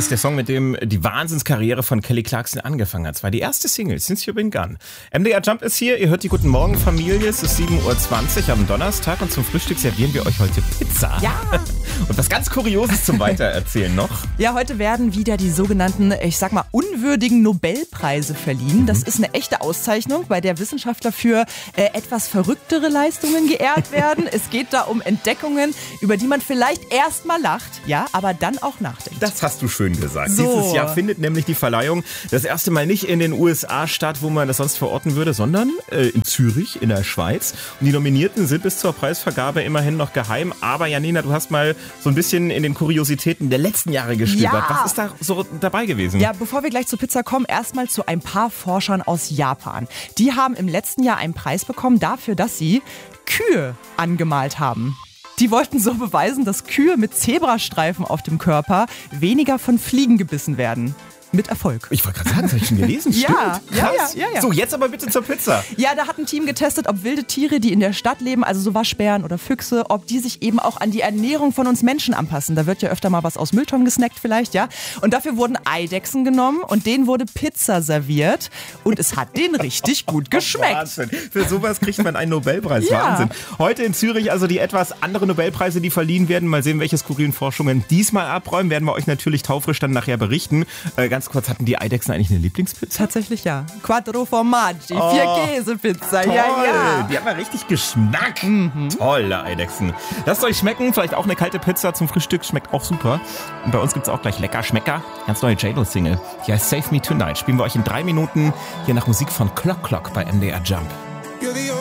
ist der Song, mit dem die Wahnsinnskarriere von Kelly Clarkson angefangen hat. Es war die erste Single, Since You've Been Gone. MDR Jump ist hier, ihr hört die Guten Morgen Familie, es ist 7.20 Uhr am Donnerstag und zum Frühstück servieren wir euch heute Pizza. Ja. Und was ganz Kurioses zum Weitererzählen noch. Ja, heute werden wieder die sogenannten, ich sag mal, unwürdigen Nobelpreise verliehen. Das ist eine echte Auszeichnung, bei der Wissenschaftler für etwas verrücktere Leistungen geehrt werden. Es geht da um Entdeckungen, über die man vielleicht erstmal lacht, ja, aber dann auch nachdenkt. Das hast du schön gesagt. So. Dieses Jahr findet nämlich die Verleihung das erste Mal nicht in den USA statt, wo man das sonst verorten würde, sondern in Zürich, in der Schweiz. Und die Nominierten sind bis zur Preisvergabe immerhin noch geheim. Aber Janina, du hast mal so ein bisschen in den Kuriositäten der letzten Jahre gestöbert. Ja. Was ist da so dabei gewesen? Ja, bevor wir gleich zur Pizza kommen, erstmal zu ein paar Forschern aus Japan. Die haben im letzten Jahr einen Preis bekommen dafür, dass sie Kühe angemalt haben. Die wollten so beweisen, dass Kühe mit Zebrastreifen auf dem Körper weniger von Fliegen gebissen werden. Mit Erfolg. Ich wollte gerade sagen, das habe ich schon gelesen. Ja, Stimmt. Krass. ja. So, jetzt aber bitte zur Pizza. Ja, da hat ein Team getestet, ob wilde Tiere, die in der Stadt leben, also so Waschbären oder Füchse, ob die sich eben auch an die Ernährung von uns Menschen anpassen. Da wird ja öfter mal was aus Mülltonnen gesnackt vielleicht, ja. Und dafür wurden Eidechsen genommen und denen wurde Pizza serviert. Und es hat denen richtig gut geschmeckt. Wahnsinn. Für sowas kriegt man einen Nobelpreis. Ja. Wahnsinn. Heute in Zürich also die etwas andere Nobelpreise, die verliehen werden. Mal sehen, welche skurrilen Forschungen diesmal abräumen. Werden wir euch natürlich taufrisch dann nachher berichten. Ganz kurz, hatten die Eidechsen eigentlich eine Lieblingspizza? Tatsächlich ja. Quattro Formaggi, 4 Käsepizza, Toll. ja. Die haben ja richtig Geschmack. Tolle Eidechsen. Lasst euch schmecken. Vielleicht auch eine kalte Pizza zum Frühstück. Schmeckt auch super. Und bei uns gibt's auch gleich lecker Schmecker. Ganz neue J-Lo-Single. Die heißt Save Me Tonight. Spielen wir euch in 3 Minuten hier nach Musik von Clock Clock bei MDR Jump.